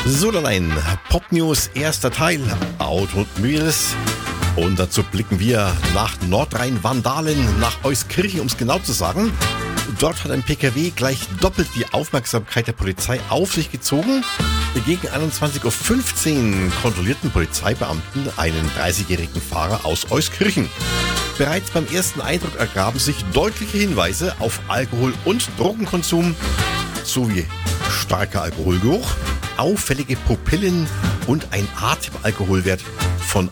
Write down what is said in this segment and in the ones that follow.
So, dann ein Pop-News, erster Teil, Automobiles. Und dazu blicken wir nach Nordrhein-Vandalen, nach Euskirchen, um es genau zu sagen. Dort hat ein PKW gleich doppelt die Aufmerksamkeit der Polizei auf sich gezogen. Gegen 21.15 Uhr kontrollierten Polizeibeamten einen 30-jährigen Fahrer aus Euskirchen. Bereits beim ersten Eindruck ergaben sich deutliche Hinweise auf Alkohol- und Drogenkonsum sowie starker Alkoholgeruch, auffällige Pupillen und ein Atemalkoholwert von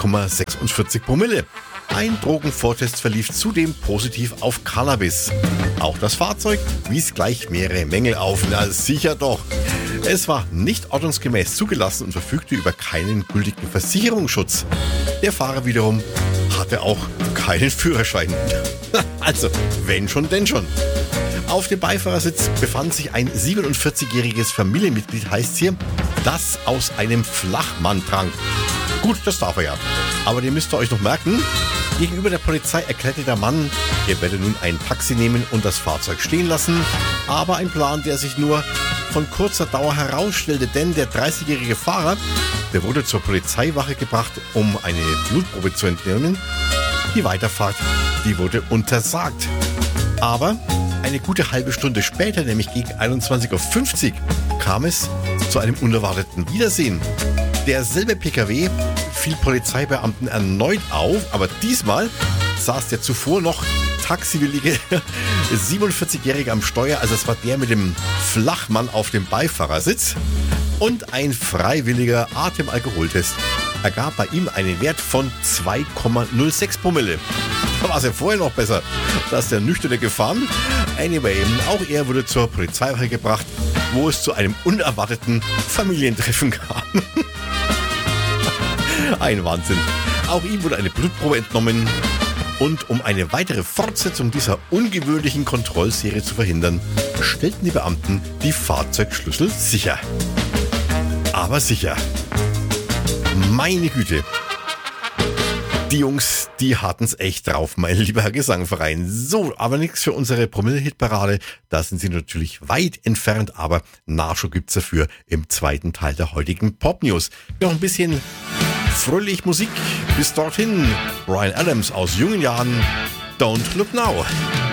1,46 Promille. Ein Drogenvortest verlief zudem positiv auf Cannabis. Auch das Fahrzeug wies gleich mehrere Mängel auf. Na sicher doch. Es war nicht ordnungsgemäß zugelassen und verfügte über keinen gültigen Versicherungsschutz. Der Fahrer wiederum hatte auch keinen Führerschein. Also, wenn schon, denn schon. Auf dem Beifahrersitz befand sich ein 47-jähriges Familienmitglied, heißt hier, das aus einem Flachmann trank. Gut, das darf er ja. Aber den müsst ihr euch noch merken. Gegenüber der Polizei erklärte der Mann, er werde nun ein Taxi nehmen und das Fahrzeug stehen lassen. Aber ein Plan, der sich nur von kurzer Dauer herausstellte, denn der 30-jährige Fahrer, der wurde zur Polizeiwache gebracht, um eine Blutprobe zu entnehmen. Die Weiterfahrt, die wurde untersagt. Aber eine gute halbe Stunde später, nämlich gegen 21.50 Uhr, kam es zu einem unerwarteten Wiedersehen. Derselbe PKW fiel Polizeibeamten erneut auf, aber diesmal saß der zuvor noch taxiwillige 47-Jährige am Steuer, also es war der mit dem Flachmann auf dem Beifahrersitz, und ein freiwilliger Atemalkoholtest ergab bei ihm einen Wert von 2,06 Promille. Da war es ja vorher noch besser, da ist der Nüchterne gefahren. Anyway, auch er wurde zur Polizeiwache gebracht, wo es zu einem unerwarteten Familientreffen kam. Ein Wahnsinn. Auch ihm wurde eine Blutprobe entnommen. Und um eine weitere Fortsetzung dieser ungewöhnlichen Kontrollserie zu verhindern, stellten die Beamten die Fahrzeugschlüssel sicher. Aber sicher. Meine Güte. Die Jungs, die hatten's echt drauf, mein lieber Herr Gesangverein. So, aber nichts für unsere Promille-Hitparade. Da sind sie natürlich weit entfernt, aber Nachschub gibt's dafür im zweiten Teil der heutigen Pop-News. Noch ein bisschen fröhlich Musik. Bis dorthin, Bryan Adams aus jungen Jahren. Don't Look Now.